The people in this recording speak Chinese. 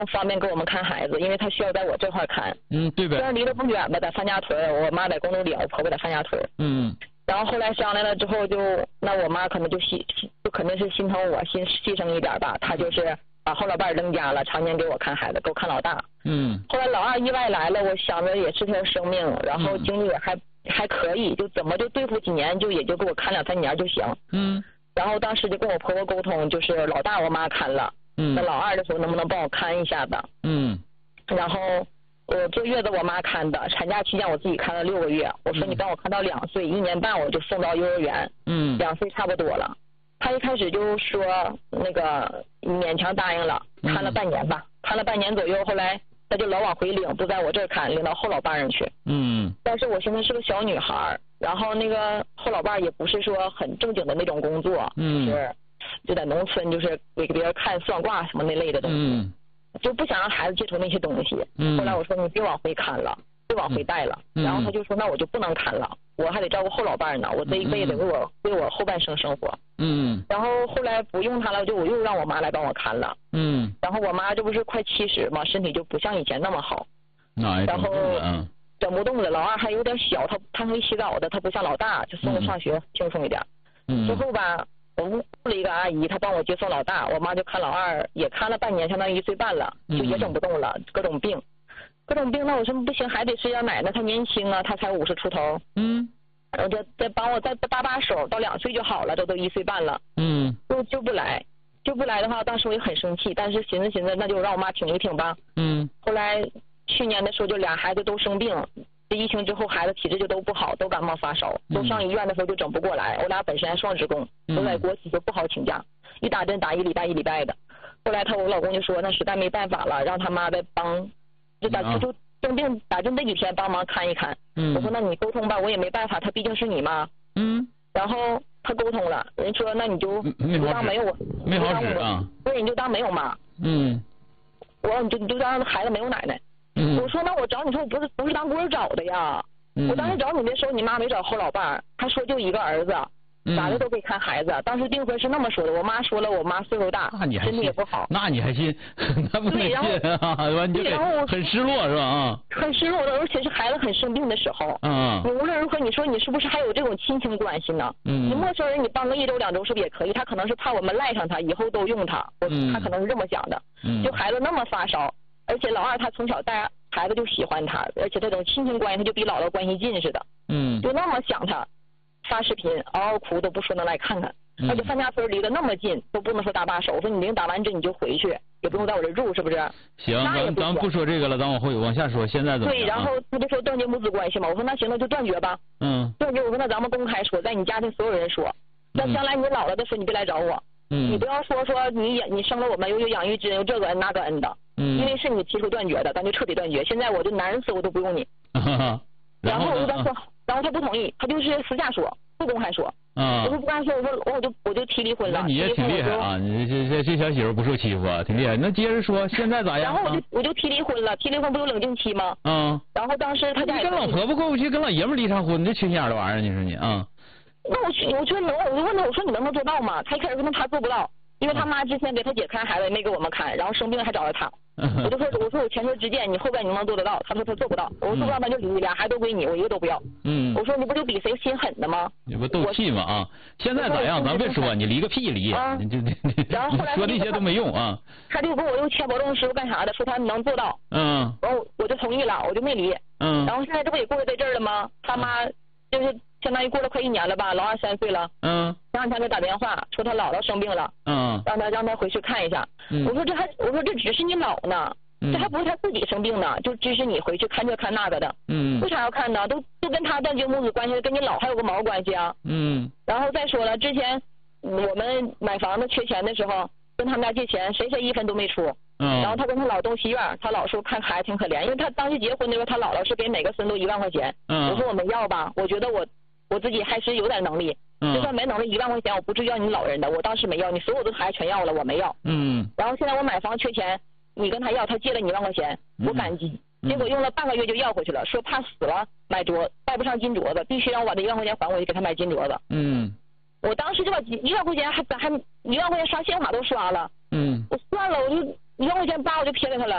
方便给我们看孩子，因为他需要在我这块看。 对呗。 虽然离得不远吧，在范家屯，我妈在宫东里，我婆婆在范家屯。然后后来商量了之后那我妈可能就肯定是心疼我，牺牲一点吧，她就是把后老伴扔家了，常年给我看孩子，给我看老大。后来老二意外来了，我想着也是条生命，然后经济也还可以，就怎么就对付几年，也就给我看2-3年就行。然后当时就跟我婆婆沟通，就是老大我妈看了，那老二的时候能不能帮我看一下子？然后我坐月子我妈看的，产假期间我自己看了6个月。我说你帮我看到2岁，1年半我就送到幼儿园，2岁差不多了。他一开始就说那个勉强答应了，看了半年吧，看了半年左右，后来他就老往回领，不在我这儿看，领到后老伴上去。但是我现在是个小女孩，然后那个后老伴也不是说很正经的那种工作，就在农村，就是给别人看算卦什么那类的东西。就不想让孩子接触那些东西。后来我说你别往回看了，别往回带了。然后他就说那我就不能看了，我还得照顾后老伴呢，我这一辈子为我后半生生活。然后后来不用他了，我又让我妈来帮我看了。然后我妈这不是快70嘛，身体就不像以前那么好。然后整不动了，老二还有点小，他会洗澡的，他不像老大，就送他上学轻松一点。之后吧，我雇了一个阿姨，她帮我接送老大，我妈就看老二，也看了半年，相当于1岁半了，就也整不动了，各种病。那我说不行，还得是让奶奶，她年轻啊，她才50出头。然后再帮我再搭把手，到2岁就好了，这都1岁半了。就不来的话，当时我也很生气，但是寻思那就让我妈挺一挺吧。后来去年的时候就俩孩子都生病，这疫情之后孩子体质就都不好，都感冒发烧，都上医院的时候就整不过来。我俩本身还双职工，都在国企，就不好请假，一打针打1礼拜1礼拜的。后来我老公就说那实在没办法了，让他妈再帮，就生病打针这几天帮忙看一看。我说那你沟通吧，我也没办法，他毕竟是你妈。然后他沟通了，人说那你就当没有我， 没好使啊。 对，你就当没有妈。我说你就当孩子没有奶奶。我说那我找你说我不是当官找的呀。我当时找你的时候，你妈没找后老伴，他说就一个儿子，咋的都可以看孩子。当时订婚是那么说的，我妈说了，我妈岁数大，身体也不好。 那你还信？那不能信啊！你就很失落是吧？ 很失落的，而且是孩子很生病的时候。你无论如何，你说你是不是还有这种亲情关系呢？你陌生人你帮个1周2周是不是也可以？他可能是怕我们赖上他，以后都用他。他可能是这么想的。就孩子那么发烧，而且老二他从小带孩子就喜欢他，而且这种亲情关系他就比姥姥关系近似的。就那么想他。发视频嗷嗷哭都不说能来看看，而且范家村离得那么近，都不能说搭把手。我说你领打完针你就回去，也不用在我这住，是不是？ 行，咱不说这个了，咱往下说。现在怎么样？ 对，然后他就说断绝母子关系嘛。我说那行，那就断绝吧。断绝。我说那咱们公开说，在你家庭所有人说，那将来你老了的时候你别来找我，你不要说你生了我们有养育之恩，有这个恩那个恩的，因为是你提出断绝的，咱就彻底断绝。现在我就难死我都不用你。然后我就跟他说，然后他不同意，他就是私下说，不公开说。我说不公开说，我就提离婚了。 那你也挺厉害啊，你这小媳妇不受欺负啊，挺厉害。那接着说，现在咋样？ 然后我就提离婚了，提离婚不有冷静期吗？然后当时他家跟老婆婆过不去，跟老爷们离上婚，这缺心眼的玩意儿，你说你啊？ 那我说能，我就问他，我说你能不能做到嘛？他一开始说他做不到，因为他妈之前给他姐看孩子也没给我们看，然后生病还找着他。我说我前车之鉴，你后边你能做得到？他说他做不到。我说做不到那就离，俩孩子都归你，我一个都不要。我说你不就比谁心狠的吗？ 你不斗气吗？啊！现在咋样？咱别说，你离个屁离！你然后后来说这些都没用啊。 他就跟我又签保证书干啥的，说他能做到。然后我就同意了，我就没离。然后现在这不也过在这儿了吗？他妈就是相当于过了快1年了吧，老二3岁了。前2天给打电话说他姥姥生病了。让他回去看一下。我说这只是你姥呢，这还不是他自己生病呢，就支持你回去看这看那个的。为啥要看呢？都跟他断绝母子关系，跟你姥还有个毛关系啊。然后再说了，之前我们买房子缺钱的时候，跟他们家借钱，谁1分都没出。然后他跟他姥东西院，他姥说看孩子挺可怜，因为他当时结婚的时候，他姥姥是给每个孙都1万块钱。我说我们要吧，我觉得我自己还是有点能力。就算没能力，1万块钱我不至于要你老人的，我当时没要，你所有的孩子全要了，我没要。然后现在我买房缺钱，你跟他要，他借了你1万块钱，我感激。结果用了半个月就要回去了，说怕死了买镯戴不上金镯子，必须让我把这1万块钱还回去给他买金镯子。我当时就把1万块钱还1万块钱刷信用卡都刷了。我算了，我就1万块钱8我就撇给他了。